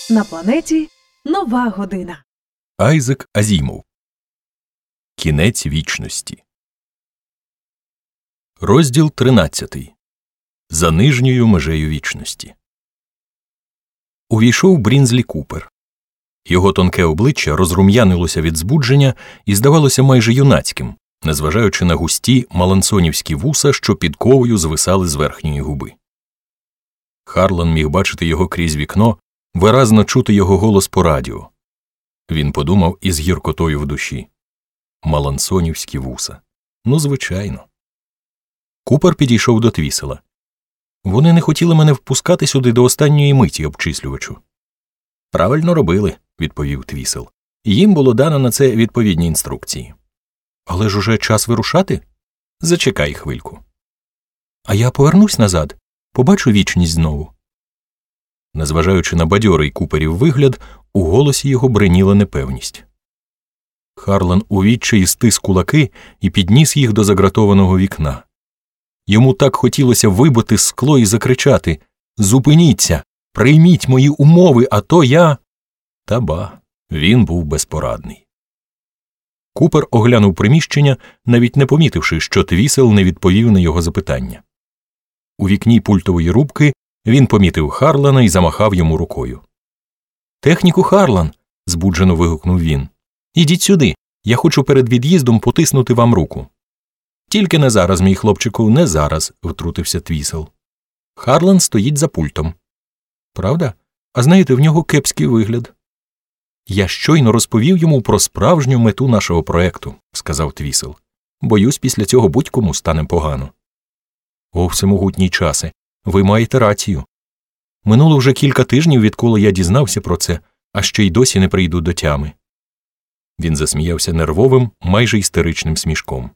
На планеті нова година. Айзек Азімов. Кінець вічності. Розділ 13. За нижньою межею вічності. Увійшов Брінзлі Купер. Його тонке обличчя розрум'янилося від збудження і здавалося майже юнацьким, незважаючи на густі малансонівські вуса, що підковою звисали з верхньої губи. Харлан міг бачити його крізь вікно, виразно чути його голос по радіо. Він подумав із гіркотою в душі. Малансонівські вуса. Ну, звичайно. Купер підійшов до Твісела. Вони не хотіли мене впускати сюди до останньої миті, обчислювачу. Правильно робили, відповів Твісел. Їм було дано на це відповідні інструкції. Але ж уже час вирушати? Зачекай хвильку. А я повернусь назад, побачу вічність знову. Незважаючи на бадьорий Куперів вигляд, у голосі його бреніла непевність. Харлан у відчаї стис кулаки і підніс їх до загратованого вікна. Йому так хотілося вибити скло і закричати: «Зупиніться! Прийміть мої умови, а то я…» Та ба, він був безпорадний. Купер оглянув приміщення, навіть не помітивши, що Твісел не відповів на його запитання. У вікні пультової рубки він помітив Харлана і замахав йому рукою. «Техніку, Харлан!» – збуджено вигукнув він. «Ідіть сюди, я хочу перед від'їздом потиснути вам руку». «Тільки не зараз, мій хлопчику, не зараз», – втрутився Твісел. Харлан стоїть за пультом. «Правда? А знаєте, в нього кепський вигляд». «Я щойно розповів йому про справжню мету нашого проекту», – сказав Твісел. «Боюсь, після цього будь-кому стане погано». «О, всемогутній часе, ви маєте рацію. Минуло вже кілька тижнів, відколи я дізнався про це, а ще й досі не прийду до тями». Він засміявся нервовим, майже істеричним смішком.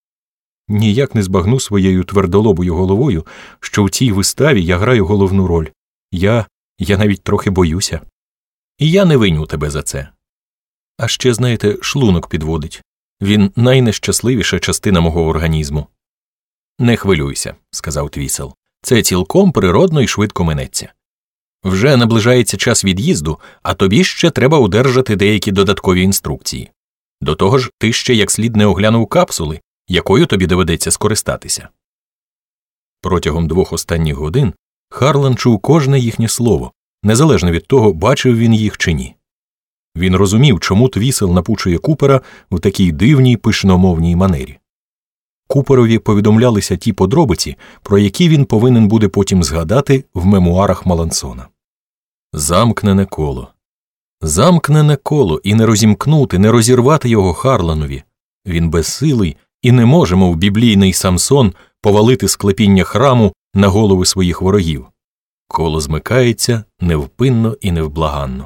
«Ніяк не збагну своєю твердолобою головою, що в цій виставі я граю головну роль. Я навіть трохи боюся. І я не виню тебе за це. А ще, знаєте, шлунок підводить. Він найнещасливіша частина мого організму». «Не хвилюйся», – сказав Твісел. «Це цілком природно і швидко минеться. Вже наближається час від'їзду, а тобі ще треба одержати деякі додаткові інструкції. До того ж, ти ще як слід не оглянув капсули, якою тобі доведеться скористатися». Протягом 2 останніх годин Харлан чув кожне їхнє слово, незалежно від того, бачив він їх чи ні. Він розумів, чому Твісел напучує Купера в такій дивній пишномовній манері. Куперові повідомлялися ті подробиці, про які він повинен буде потім згадати в мемуарах Малансона. Замкнене коло. Замкнене коло, і не розімкнути, не розірвати його Харланові. Він безсилий і не може, мов біблійний Самсон, повалити склепіння храму на голови своїх ворогів. Коло змикається невпинно і невблаганно.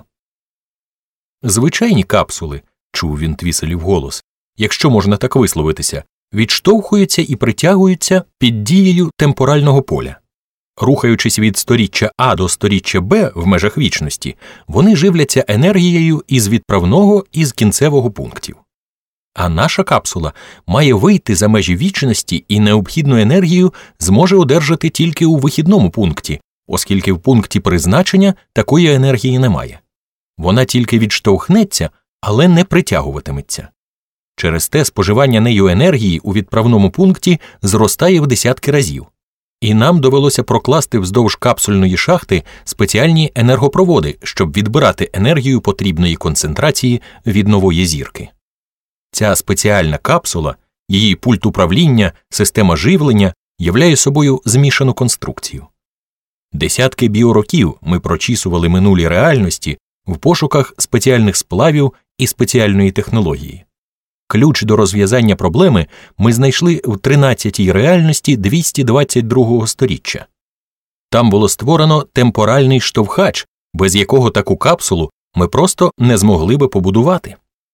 «Звичайні капсули», – чув він Твіселів голос, якщо можна так висловитися, відштовхуються і притягуються під дією темпорального поля. Рухаючись від сторіччя А до сторіччя Б в межах вічності, вони живляться енергією із відправного і з кінцевого пунктів. А наша капсула має вийти за межі вічності і необхідну енергію зможе одержати тільки у вихідному пункті, оскільки в пункті призначення такої енергії немає. Вона тільки відштовхнеться, але не притягуватиметься. Через те споживання нею енергії у відправному пункті зростає в десятки разів. І нам довелося прокласти вздовж капсульної шахти спеціальні енергопроводи, щоб відбирати енергію потрібної концентрації від нової зірки. Ця спеціальна капсула, її пульт управління, система живлення являє собою змішану конструкцію. Десятки біороків ми прочісували минулі реальності в пошуках спеціальних сплавів і спеціальної технології. Ключ до розв'язання проблеми ми знайшли в 13-й реальності 222-го сторіччя. Там було створено темпоральний штовхач, без якого таку капсулу ми просто не змогли би побудувати.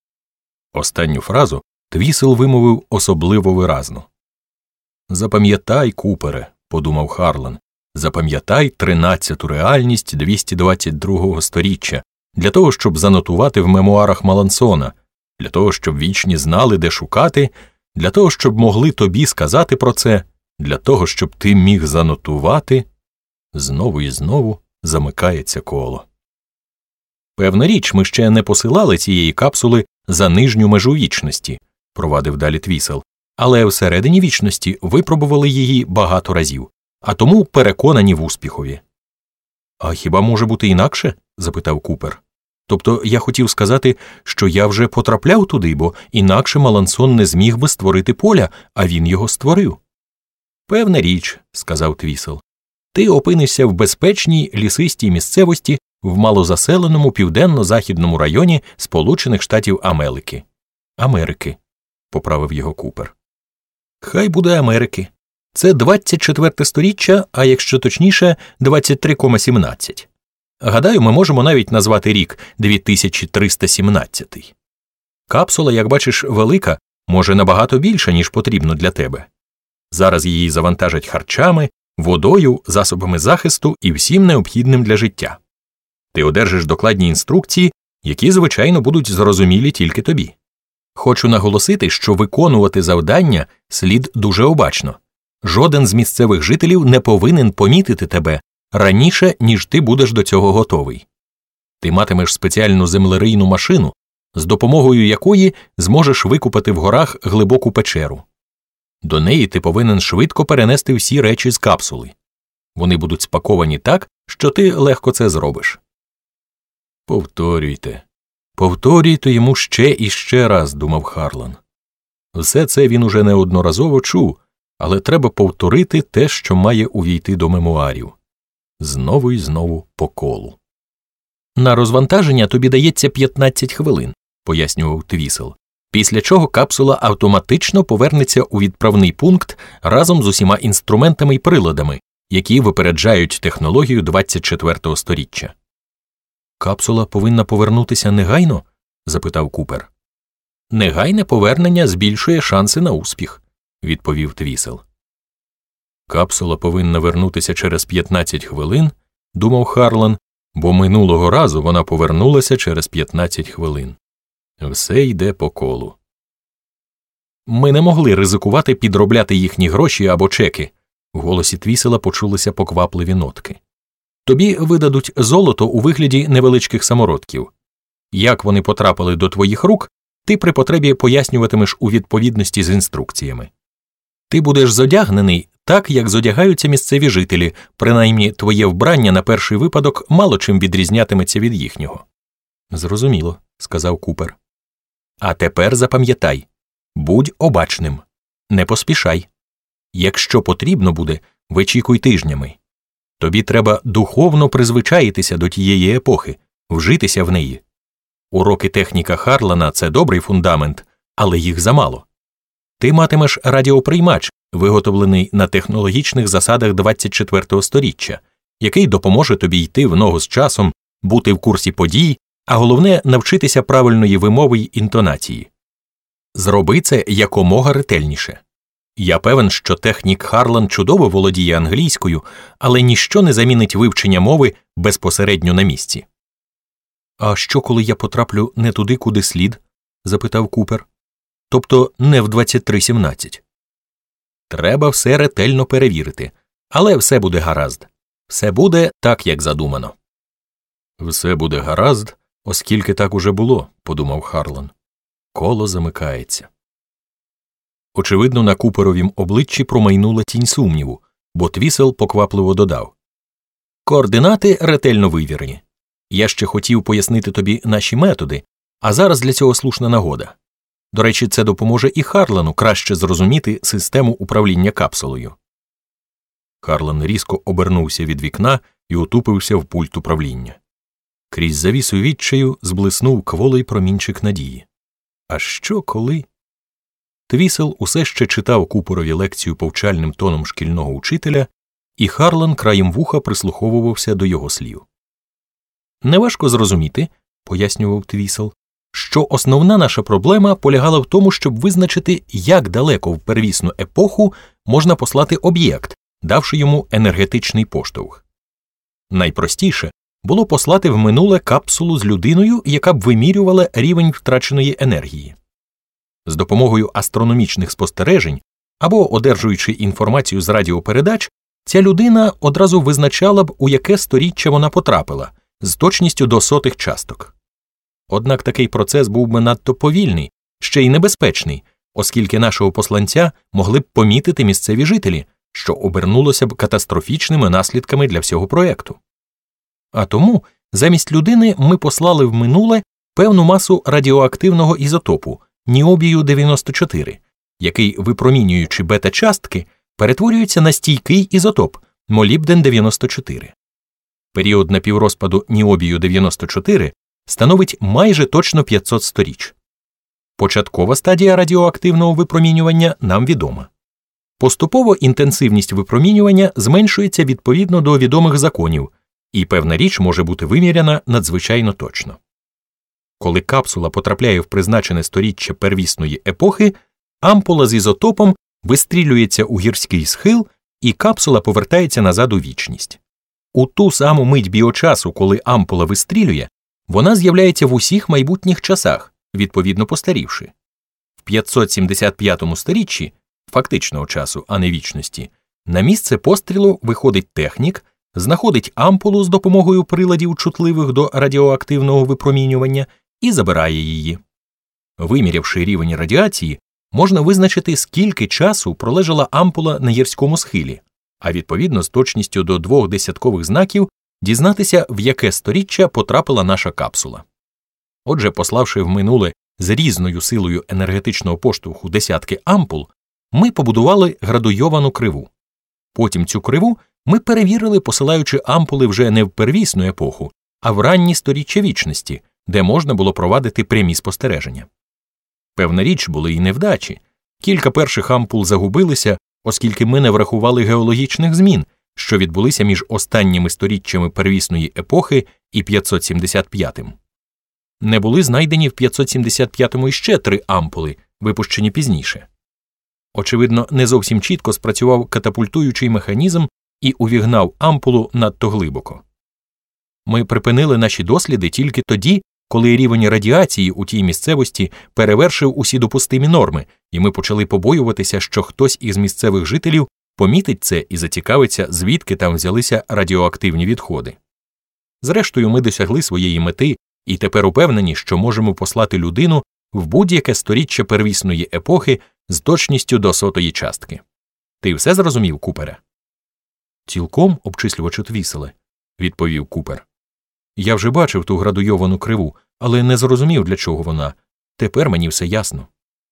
Останню фразу Твісел вимовив особливо виразно. «Запам'ятай, Купере», – подумав Харлан, – «запам'ятай 13-ту реальність 222-го сторіччя, для того, щоб занотувати в мемуарах Малансона, для того, щоб вічні знали, де шукати, для того, щоб могли тобі сказати про це, для того, щоб ти міг занотувати». Знову і знову замикається коло. Певна річ, ми ще не посилали цієї капсули за нижню межу вічності, провадив далі Твісел, але всередині вічності випробували її багато разів, а тому переконані в успіхові. А хіба може бути інакше? Запитав Купер. Тобто я хотів сказати, що я вже потрапляв туди, бо інакше Малансон не зміг би створити поля, а він його створив. Певна річ, сказав Твісел. Ти опинишся в безпечній лісистій місцевості в малозаселеному південно-західному районі Сполучених Штатів Америки. Америки, поправив його Купер. Хай буде Америки. Це 24 сторіччя, а якщо точніше, 23,17. Гадаю, ми можемо навіть назвати рік 2317. Капсула, як бачиш, велика, може набагато більше, ніж потрібно для тебе. Зараз її завантажать харчами, водою, засобами захисту і всім необхідним для життя. Ти одержиш докладні інструкції, які, звичайно, будуть зрозумілі тільки тобі. Хочу наголосити, що виконувати завдання слід дуже обачно. Жоден з місцевих жителів не повинен помітити тебе раніше, ніж ти будеш до цього готовий. Ти матимеш спеціальну землерийну машину, з допомогою якої зможеш викопати в горах глибоку печеру. До неї ти повинен швидко перенести всі речі з капсули. Вони будуть спаковані так, що ти легко це зробиш. Повторюйте йому ще і ще раз, думав Харлан. Все це він уже неодноразово чув, але треба повторити те, що має увійти до мемуарів. Знову і знову по колу. На розвантаження тобі дається 15 хвилин, пояснював Твісел, після чого капсула автоматично повернеться у відправний пункт разом з усіма інструментами й приладами, які випереджають технологію 24-го сторіччя. Капсула повинна повернутися негайно? Запитав Купер. Негайне повернення збільшує шанси на успіх, відповів Твісел. Капсула повинна вернутися через 15 хвилин, думав Харлан, бо минулого разу вона повернулася через 15 хвилин. Все йде по колу. Ми не могли ризикувати підробляти їхні гроші або чеки. В голосі Твісела почулися поквапливі нотки. Тобі видадуть золото у вигляді невеличких самородків. Як вони потрапили до твоїх рук, ти при потребі пояснюватимеш у відповідності з інструкціями. Ти будеш зодягнений так, як зодягаються місцеві жителі, принаймні твоє вбрання на перший випадок мало чим відрізнятиметься від їхнього. Зрозуміло, сказав Купер. А тепер запам'ятай, будь обачним, не поспішай. Якщо потрібно буде, вичікуй тижнями. Тобі треба духовно призвичаїтися до тієї епохи, вжитися в неї. Уроки техніка Харлана – це добрий фундамент, але їх замало. Ти матимеш радіоприймач, виготовлений на технологічних засадах 24-го сторіччя, який допоможе тобі йти в ногу з часом, бути в курсі подій, а головне – навчитися правильної вимови й інтонації. Зроби це якомога ретельніше. Я певен, що технік Харлан чудово володіє англійською, але ніщо не замінить вивчення мови безпосередньо на місці. «А що, коли я потраплю не туди, куди слід?» – запитав Купер. «Тобто не в 2317?» «Треба все ретельно перевірити, але все буде гаразд. Все буде так, як задумано». «Все буде гаразд, оскільки так уже було», – подумав Харлан. Коло замикається. Очевидно, на Куперовім обличчі промайнула тінь сумніву, бо Твісел поквапливо додав. «Координати ретельно вивірені. Я ще хотів пояснити тобі наші методи, а зараз для цього слушна нагода. До речі, це допоможе і Харлану краще зрозуміти систему управління капсулою». Харлан різко обернувся від вікна і утупився в пульт управління. Крізь завісу відчаю зблиснув кволий промінчик надії. А що коли? Твісел усе ще читав Куперові лекцію повчальним тоном шкільного учителя, і Харлан краєм вуха прислуховувався до його слів. «Неважко зрозуміти, – пояснював Твісел, – що основна наша проблема полягала в тому, щоб визначити, як далеко в первісну епоху можна послати об'єкт, давши йому енергетичний поштовх. Найпростіше було послати в минуле капсулу з людиною, яка б вимірювала рівень втраченої енергії. З допомогою астрономічних спостережень або одержуючи інформацію з радіопередач, ця людина одразу визначала б, у яке сторіччя вона потрапила, з точністю до сотих часток. Однак такий процес був би надто повільний, ще й небезпечний, оскільки нашого посланця могли б помітити місцеві жителі, що обернулося б катастрофічними наслідками для всього проєкту. А тому замість людини ми послали в минуле певну масу радіоактивного ізотопу ніобію-94, який, випромінюючи бета-частки, перетворюється на стійкий ізотоп молібден-94. Період напіврозпаду ніобію-94 становить майже точно 500 сторіч. Початкова стадія радіоактивного випромінювання нам відома. Поступово інтенсивність випромінювання зменшується відповідно до відомих законів, і певна річ може бути виміряна надзвичайно точно. Коли капсула потрапляє в призначене сторіччя первісної епохи, ампула з ізотопом вистрілюється у гірський схил, і капсула повертається назад у вічність. У ту саму мить біочасу, коли ампула вистрілює, вона з'являється в усіх майбутніх часах, відповідно постарівши. В 575-му сторіччі, фактичного часу, а не вічності, на місце пострілу виходить технік, знаходить ампулу з допомогою приладів, чутливих до радіоактивного випромінювання, і забирає її. Вимірявши рівень радіації, можна визначити, скільки часу пролежала ампула на гірському схилі, а відповідно з точністю до 2 десяткових знаків дізнатися, в яке сторіччя потрапила наша капсула. Отже, пославши в минуле з різною силою енергетичного поштовху десятки ампул, ми побудували градуйовану криву. Потім цю криву ми перевірили, посилаючи ампули вже не в первісну епоху, а в ранні сторіччя вічності, де можна було провадити прямі спостереження. Певна річ, були і невдачі. Кілька перших ампул загубилися, оскільки ми не врахували геологічних змін, що відбулися між останніми сторіччями первісної епохи і 575-м. Не були знайдені в 575-му іще 3 ампули, випущені пізніше. Очевидно, не зовсім чітко спрацював катапультуючий механізм і увігнав ампулу надто глибоко. Ми припинили наші досліди тільки тоді, коли рівень радіації у тій місцевості перевершив усі допустимі норми, і ми почали побоюватися, що хтось із місцевих жителів помітить це і зацікавиться, звідки там взялися радіоактивні відходи. Зрештою, ми досягли своєї мети і тепер упевнені, що можемо послати людину в будь-яке сторіччя первісної епохи з точністю до сотої частки. Ти все зрозумів, Купере? Цілком, обчислювачу Твіселе, відповів Купер. Я вже бачив ту градуйовану криву, але не зрозумів, для чого вона. Тепер мені все ясно.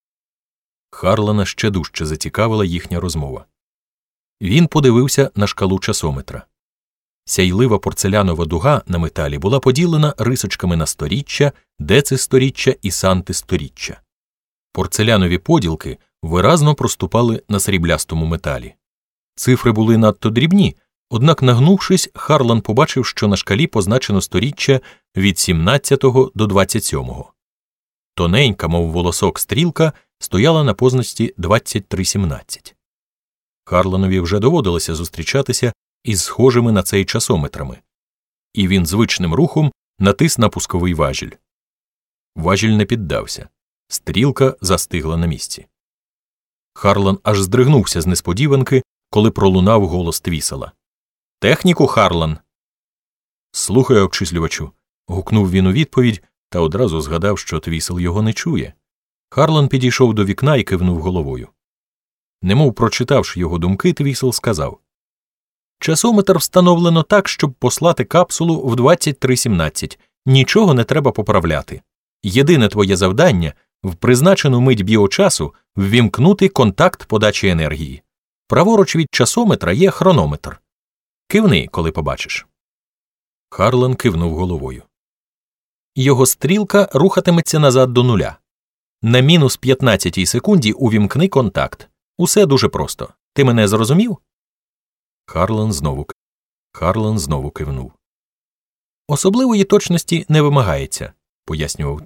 Харлана ще дужче зацікавила їхня розмова. Він подивився на шкалу часометра. Сяйлива порцелянова дуга на металі була поділена рисочками на сторіччя, децисторіччя і сантисторіччя. Порцелянові поділки виразно проступали на сріблястому металі. Цифри були надто дрібні, однак, нагнувшись, Харлан побачив, що на шкалі позначено сторіччя від 17-го до 27-го. Тоненька, мов волосок, стрілка стояла на позначці 2317. Харланові вже доводилося зустрічатися із схожими на цей часометрами, і він звичним рухом натис на пусковий важіль. Важіль не піддався. Стрілка застигла на місці. Харлан аж здригнувся з несподіванки, коли пролунав голос Твісела. «Техніку, Харлан!» «Слухаю, обчислювачу», – гукнув він у відповідь та одразу згадав, що Твісел його не чує. Харлан підійшов до вікна і кивнув головою. Немов прочитавши його думки, Твісел сказав: «Часометр встановлено так, щоб послати капсулу в 23:17. Нічого не треба поправляти. Єдине твоє завдання – в призначену мить біочасу ввімкнути контакт подачі енергії. Праворуч від часометра є хронометр. Кивни, коли побачиш». Харлан кивнув головою. Його стрілка рухатиметься назад до нуля. На мінус 15-й секунді увімкни контакт. Усе дуже просто. Ти мене зрозумів? Харлан знову кивнув. «Особливої точності не вимагається», – пояснював